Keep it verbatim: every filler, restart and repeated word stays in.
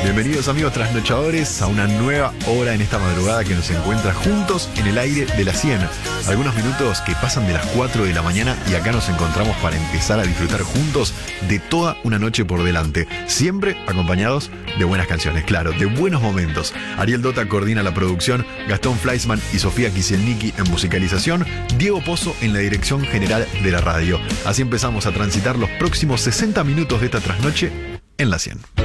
Bienvenidos amigos trasnochadores a una nueva hora en esta madrugada que nos encuentra juntos en el aire de la cien. Algunos minutos que pasan de las cuatro de la mañana y acá nos encontramos para empezar a disfrutar juntos de toda una noche por delante. Siempre acompañados de buenas canciones, claro, de buenos momentos. Ariel Dota coordina la producción, Gastón Fleischmann y Sofía Kisielnicki en musicalización, Diego Pozo en la dirección general de la radio. Así empezamos a transitar los próximos sesenta minutos de esta trasnoche en la cien.